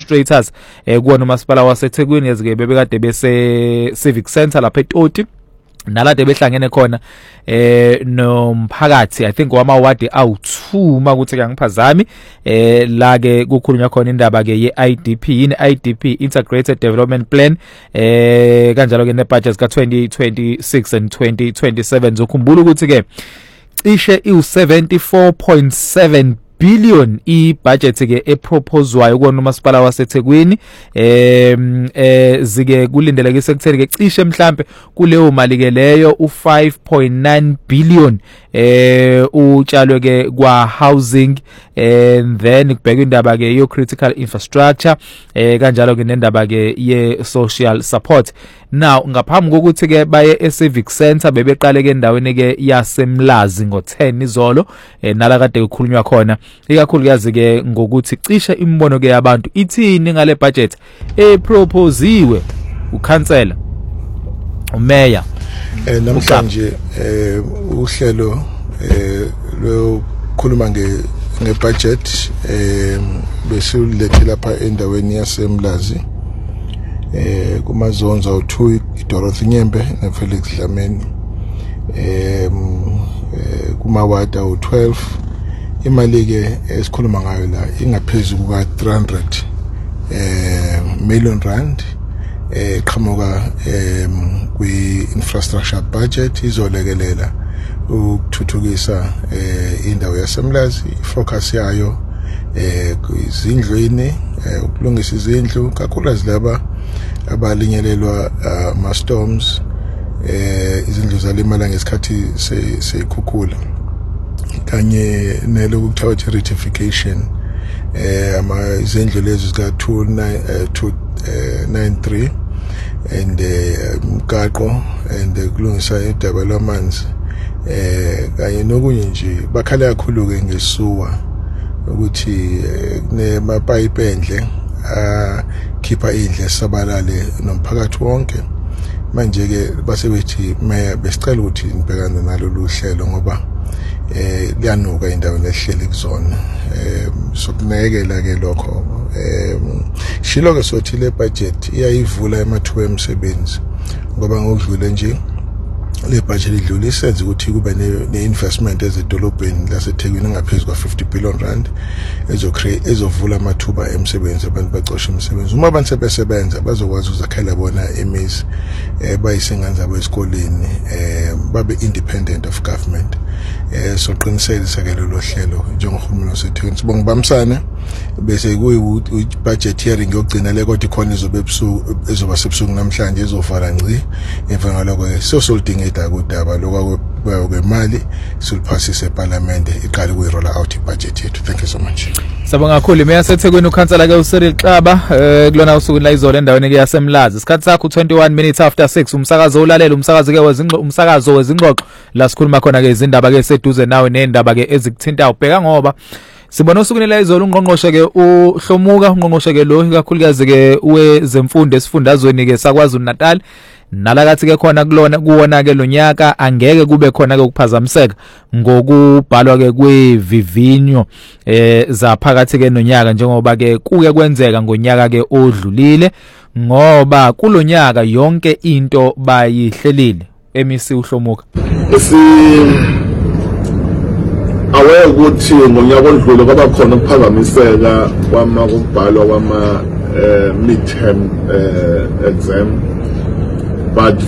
demonstrators kuona umasipala waseThekwini yazike bebekade bese civic center lapha eToti nalade behlangene khona nomphakathi I think wamawadi awu2 makuthi kangiphazami la ke kukhulunywa khona indaba ke ye-IDP IDP Integrated Development Plan kanjalo ke nebudget ka 2026 and 2027 zokhumbula ukuthi ke cishe i74.7 billion i-budget ke eproposwayo kuona umasipala waseThekwini zike kulindeleke sekutheni ke cishe mhlambe kuleyo mali ke leyo u5.9 billion utshalwe ke kwa housing and then kubheka indaba ke yo critical infrastructure kanjalo ke nendaba ke ye social support. Now ngaphambi kokuthi ke baye e-civic center bebeqale ke endaweni ke yaseMlazi ngo10 izolo nala kade kukhulunywa khona ikakhulukazi ke ngokuthi cishe imbono ke yabantu ithini ngale budget eproposiwe ukhansela umeya namhlanje uhlelo lo khuluma ngebudget besulethe lapha endaweni yaseMlazi kumazonza u2 iDorothy Nyembe neFelix Dlamini kumawada u12 imali ke esikhuluma ngayo la ingaphezulu kwa 300 million rand qhamuka kwi-infrastructure budget izolekelela ukuthuthukisa indawo yaseMlazi. Focus yayo izindlweni ukulungisa izindlu kakhulukazi laba abalinyelelwa ama-storms izindlu zalimala ngesikhathi seyikhukhula kanye nelokuthiwa certification izindlu lezi zika 293 and umgaqo and kulungisa idaba lamanzi kanye nokunye nje bakhala kakhulu ke ngesuwa ukuthi kunemapipe endle khipha indle sabalale nomphakathi wonke. Manje ke basebethi mayor besicela ukuthi nibhekane nalolu hlelo ngoba liyanuka indawo lehleli kuzona sokunekela ke lokho shilo ke sothi le budget iyayivula emathuba emisebenzi ngoba ngokudlule nje le budget idlule isenze ukuthi kube ne-investment ezedolobheni laseThekwini ngaphezulu kwa 50 billion rand ezovula amathuba emisebenzi abantu bacosha imisebenzi uma abantu sebesebenza bazokwazi uzakhela bona imizi bayisengane zabo esikoleni babe independent of government soqinisekisa ke lelo hlelo njengohulumeni waseThekwini sibonga bamsana bese kuyi-budget hearing yokugcina le kodwa ikhona ezoba sebusuku namhlanje ezovala ngci emva ngaloko sosolidingida kudaba lokwemali siluphasise eParliament iqale kuyiroll out ibudget yethu. Thank you so much. Sabonga kakhulu Meya seThekwini ukhansela ke uCyril Xaba kulona usuku la izolo endaweni ke yaseMlazi isikhathi sakho 21 minutes after 6 umsakazo ulalela umsakazo ke umsakazo wezingxoxo la sikhuluma khona ke izindaba ke seduze nawe nendaba ke ezikuthinta ubheka ngoba sibona usuku la izolo ungqongqoshe ke uHlomuka ungqongqoshe ke lo kakhulukazi ke wezemfundo esifundazweni ke saKwaZulu Natal nalakathi ke khona kuwona ke lonyaka angeke kube khona ke ukuphazamiseka ngokubhalwa ke kwevivinyo zaphakathi ke nonyaka njengoba ke kuke kwenzeka ngonyaka ke odlulile ngoba kulonyaka yonke into bayihlelile emisi uHlomuka aware ukuthi ngonyaka odlule kwaba khona ukuphazamiseka kubhalwa kwama midterm exam. But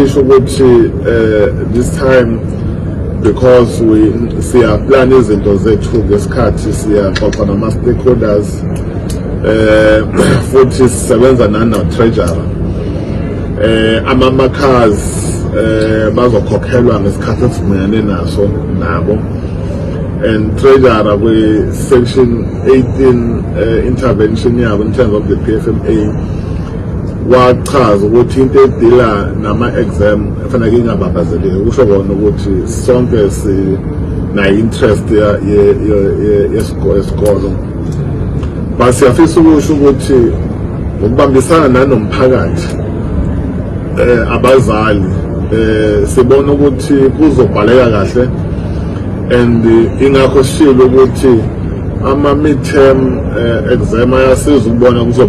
this time, because we see our plan is into zethu ngesikhathi siyaxoxa nama stakeholders futhi sisebenza nana treasurer ama-markers bazokhokhelwa ngesikhathi esivumelane naso nabo and treasurer kwi-section 18 intervention yabo in terms of the PFMA wachaza ukuthi into edila nama-exam efanele ingabambazeleki kusho kona ukuthi sonke sina-interest yesikolo but siyafisa ukusho ukuthi ngokubambisana nanomphakathi abazali sibona ukuthi kuzobhaleka kahle and ingakho sishilo ukuthi ama-midterm exam ayasiza ukubona